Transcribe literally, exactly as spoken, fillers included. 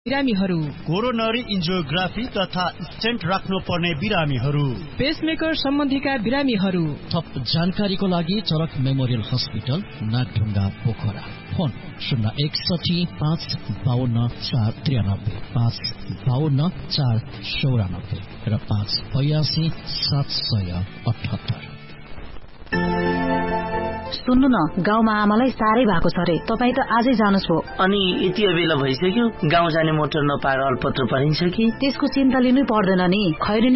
बिरामीहरू, coronary angiography तथा stent राख्नु पर्ने बिरामीहरू, पेसमेकर सम्बन्धीका बिरामीहरू। थप जानकारीको लागि चरक memorial hospital Nagdhunga Pokhara. Phone शून्य एकसठी पाँच बावन्न चार त्रियानब्बे पाँच बावन्न चार चौरानब्बे र पाँच बयासी सात सय अठहत्तर। सुन्नु न, गाउँमा आमालाई साह्रै भएको छ रे, तपाईँ त आजै जानुहोस् भो। अनि यति बेला भइसक्यो, गाउँ जाने मोटर नपाएर अल्पत्र परिन्छ कि? त्यसको चिन्ता लिनै पर्दैन नि, खैरेनी